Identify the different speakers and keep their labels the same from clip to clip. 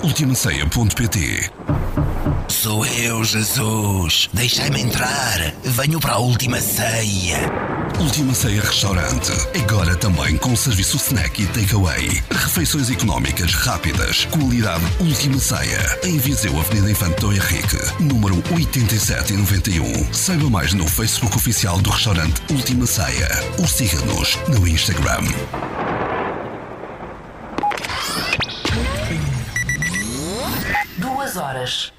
Speaker 1: ultimaceia.pt.
Speaker 2: Sou eu, Jesus. Deixai-me entrar. Venho para a última ceia.
Speaker 1: Última Ceia Restaurante. Agora também com serviço snack e takeaway. Refeições económicas rápidas. Qualidade Última Ceia. Em Viseu, Avenida Infante Dom Henrique, número 8791. Saiba mais no Facebook oficial do restaurante Última Ceia. Ou siga-nos no Instagram.
Speaker 3: Duas horas.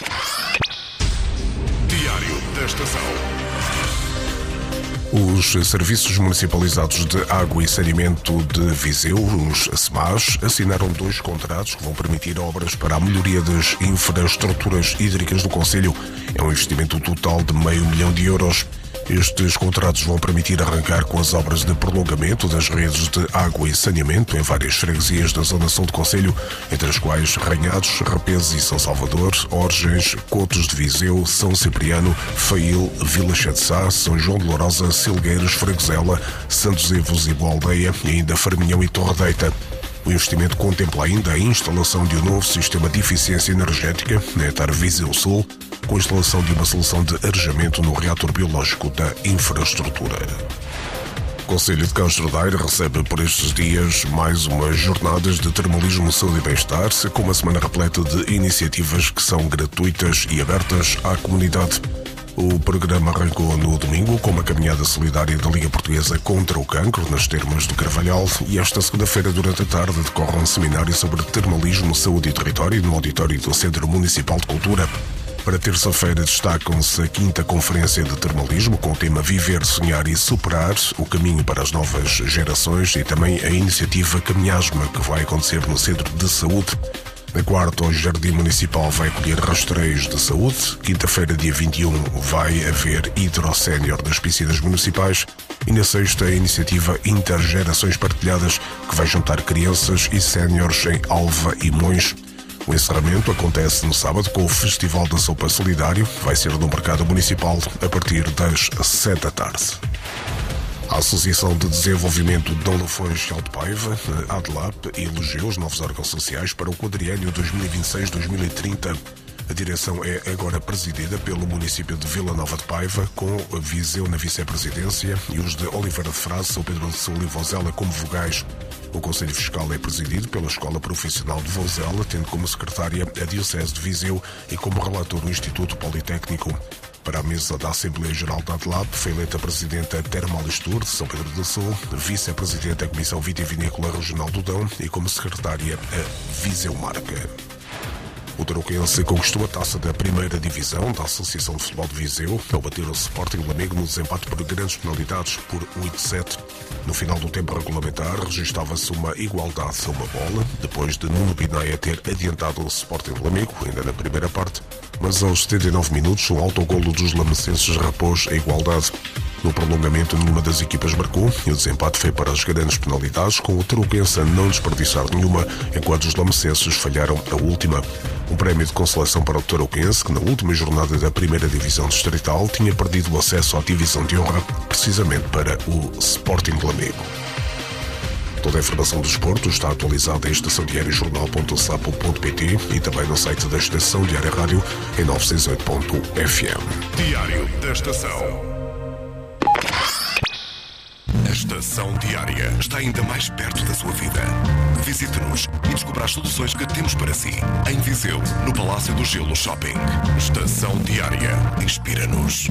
Speaker 4: Diário da Estação. Os Serviços Municipalizados de Água e Saneamento de Viseu, os SMAS, assinaram 2 contratos que vão permitir obras para a melhoria das infraestruturas hídricas do concelho. É um investimento total de €500 mil. Estes contratos vão permitir arrancar com as obras de prolongamento das redes de água e saneamento em várias freguesias da zona sul do concelho, entre as quais Ranhados, Repeses e São Salvador, Orgens, Cotos de Viseu, São Cipriano, Fail, Vila Chade-Sá, São João de Lourosa, Silgueiros, Freguesela, Santos Evos e Boa Aldeia e ainda Farminhão e Torre Deita. O investimento contempla ainda a instalação de um novo sistema de eficiência energética na Etar Viseu Sul, com a instalação de uma solução de arejamento no reator biológico da infraestrutura. O Concelho de Castro Daire recebe por estes dias mais umas jornadas de termalismo, saúde e bem-estar, com uma semana repleta de iniciativas que são gratuitas e abertas à comunidade. O programa arrancou no domingo com uma caminhada solidária da Liga Portuguesa contra o Cancro nas Termas do Carvalhal e esta segunda-feira, durante a tarde, decorre um seminário sobre termalismo, saúde e território no auditório do Centro Municipal de Cultura. Para terça-feira destacam-se a 5ª Conferência de Termalismo com o tema Viver, Sonhar e Superar, o caminho para as novas gerações e também a iniciativa Caminhasma, que vai acontecer no Centro de Saúde. Na quarta, o Jardim Municipal vai acolher rastreios de saúde. Quinta-feira, dia 21, vai haver hidrossénior das piscinas municipais. E na sexta, a iniciativa Intergerações Partilhadas, que vai juntar crianças e séniores em Alva e Mões. O encerramento acontece no sábado com o Festival da Sopa Solidário. Vai ser no Mercado Municipal a partir das 7 da tarde. A Associação de Desenvolvimento de Dom Lafões de Alto Paiva, a ADLAP, elegeu os novos órgãos sociais para o quadriênio 2026-2030. A direção é agora presidida pelo município de Vila Nova de Paiva, com a Viseu na vice-presidência e os de Oliveira de Frade, São Pedro do Sul e Vozela como vogais. O Conselho Fiscal é presidido pela Escola Profissional de Vozela, tendo como secretária a Diocese de Viseu e como relator o Instituto Politécnico. Para a mesa da Assembleia Geral da ADLAP foi eleita a Presidenta Termalistur de São Pedro do Sul, Vice-Presidente da Comissão Vitivinícola Regional do Dão e como secretária a Viseu Marca. O Tarouquense conquistou a taça da primeira divisão da Associação de Futebol de Viseu ao bater o Sporting Lamego no desempate por grandes penalidades por 8-7. No final do tempo regulamentar, registava-se uma igualdade a uma bola, depois de Nuno Binaia ter adiantado o Sporting Lamego, ainda na primeira parte, mas aos 79 minutos o autogolo dos lamecenses repôs a igualdade. No prolongamento, nenhuma das equipas marcou e o desempate foi para as grandes penalidades, com o Tarouquense a não desperdiçar nenhuma, enquanto os lamecenses falharam a última. Um prémio de consolação para o Tarouquense, que na última jornada da primeira divisão distrital tinha perdido o acesso à divisão de honra, precisamente para o Sporting Lamego. Toda a informação do desporto está atualizada em estaçãodiariojornal.sapo.pt e também no site da Estação Diária Rádio em 968.fm. Diário da Estação. A Estação Diária está ainda mais perto da sua vida. Visite-nos e descubra as soluções que temos para si. Em Viseu, no Palácio do Gelo Shopping. Estação Diária. Inspira-nos.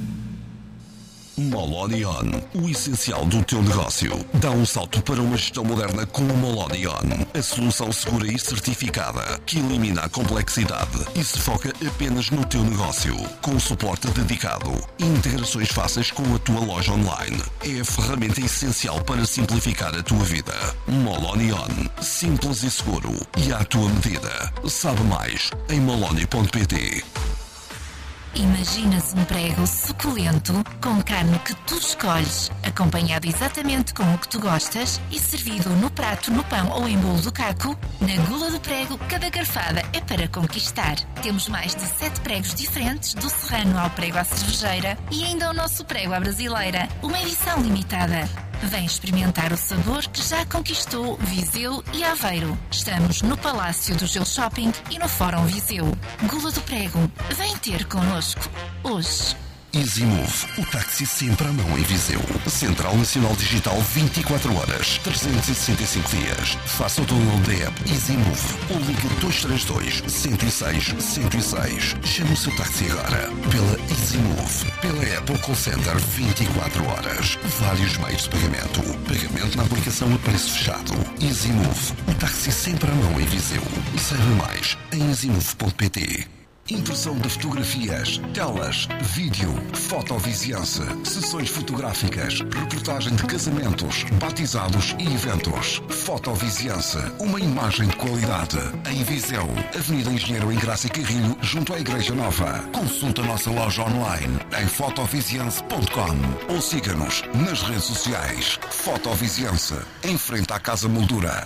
Speaker 1: Molonion, o essencial do teu negócio. Dá um salto para uma gestão moderna com o Molonion, a solução segura e certificada que elimina a complexidade e se foca apenas no teu negócio, com suporte dedicado e integrações fáceis com a tua loja online. É a ferramenta essencial para simplificar a tua vida. Molonion, simples e seguro e à tua medida. Sabe mais em moloni.pt.
Speaker 5: Imaginas um prego suculento, com carne que tu escolhes, acompanhado exatamente com o que tu gostas e servido no prato, no pão ou em bolo do caco? Na Gula do Prego, cada garfada é para conquistar. Temos mais de 7 pregos diferentes, do serrano ao prego à cervejeira e ainda o nosso prego à brasileira, uma edição limitada. Vem experimentar o sabor que já conquistou Viseu e Aveiro. Estamos no Palácio do Gelo Shopping e no Fórum Viseu. Gula do Prego, vem ter connosco hoje.
Speaker 1: EasyMove, o táxi sempre à mão em Viseu. Central Nacional Digital 24 horas, 365 dias. Faça o download da app EasyMove ou ligue 232 106 106. Chame o seu táxi agora. Pela EasyMove, pela app ou call center 24 horas. Vários meios de pagamento. Pagamento na aplicação a preço fechado. EasyMove, o táxi sempre à mão em Viseu. Saiba mais em easymove.pt. Impressão de fotografias, telas, vídeo, fotoviziança, sessões fotográficas, reportagem de casamentos, batizados e eventos. Fotoviziança, uma imagem de qualidade. Em Viseu, Avenida Engenheiro Engraça e Carrilho, junto à Igreja Nova. Consulte a nossa loja online em fotoviziança.com ou siga-nos nas redes sociais. Fotoviziança, em frente à Casa Moldura.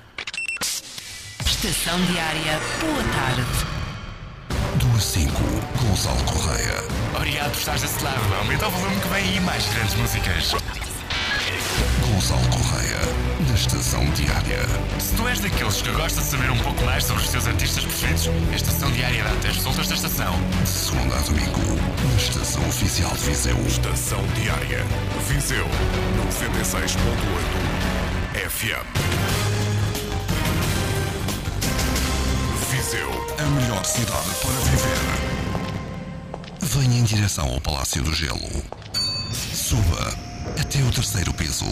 Speaker 5: Estação Diária, boa tarde.
Speaker 1: 2-5, Gonçalo Correia.
Speaker 3: Obrigado por estares desse lado. Aumenta o volume que vem aí mais grandes músicas.
Speaker 1: Gonçalo Correia, na Estação Diária.
Speaker 3: Se tu és daqueles que gosta de saber um pouco mais sobre os teus artistas preferidos, a Estação Diária dá-te as resultas da estação.
Speaker 1: De segunda a domingo, na Estação Oficial de Viseu.
Speaker 4: Estação Diária. Viseu 96.8 FM. Viseu.
Speaker 1: A melhor cidade para viver. Venha em direção ao Palácio do Gelo. Suba até o 3º piso.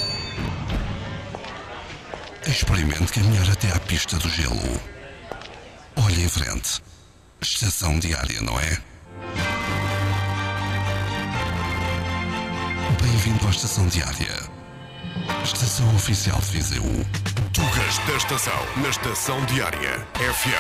Speaker 1: Experimente caminhar até à pista do gelo. Olhe em frente. Estação Diária, não é? Bem-vindo à Estação Diária. Estação Oficial de Viseu.
Speaker 4: Tugas da estação, na Estação Diária FM.